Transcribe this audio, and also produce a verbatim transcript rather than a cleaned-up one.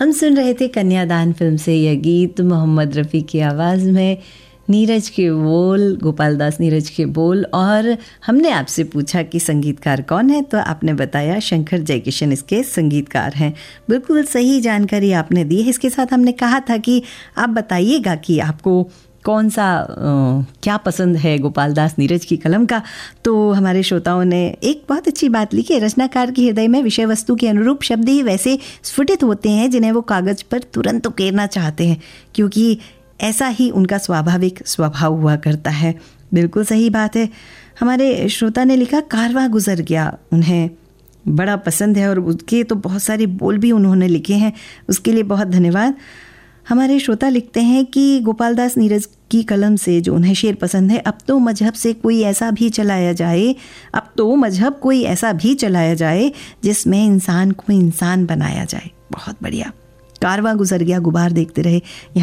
हम सुन रहे थे कन्यादान फिल्म से यह गीत, मोहम्मद रफ़ी की आवाज़ में, नीरज के बोल, गोपाल दास नीरज के बोल। और हमने आपसे पूछा कि संगीतकार कौन है, तो आपने बताया शंकर जयकिशन इसके संगीतकार हैं। बिल्कुल सही जानकारी आपने दी है। इसके साथ हमने कहा था कि आप बताइएगा कि आपको कौन सा आ, क्या पसंद है गोपाल दास नीरज की कलम का। तो हमारे श्रोताओं ने एक बहुत अच्छी बात लिखी है, रचनाकार के हृदय में विषय वस्तु के अनुरूप शब्द ही वैसे स्फुटित होते हैं जिन्हें वो कागज़ पर तुरंत उकेरना चाहते हैं, क्योंकि ऐसा ही उनका स्वाभाविक स्वभाव हुआ करता है। बिल्कुल सही बात है। हमारे श्रोता ने लिखा कारवां गुजर गया उन्हें बड़ा पसंद है और उसके तो बहुत सारे बोल भी उन्होंने लिखे हैं, उसके लिए बहुत धन्यवाद। हमारे श्रोता लिखते हैं कि गोपाल दास नीरज की कलम से जो उन्हें शेर पसंद है, अब तो मजहब से कोई ऐसा भी चलाया जाए, अब तो मजहब कोई ऐसा भी चलाया जाए जिसमें इंसान को इंसान बनाया जाए। बहुत बढ़िया। कारवां गुजर गया, गुबार देखते रहे।